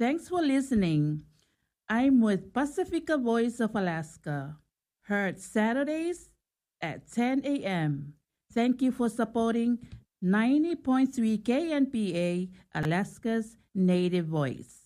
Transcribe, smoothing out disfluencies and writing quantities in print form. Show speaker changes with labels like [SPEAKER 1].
[SPEAKER 1] Thanks for listening. I'm with Pacifica Voice of Alaska, heard Saturdays at 10 a.m. Thank you for supporting 90.3 KNPA, Alaska's native voice.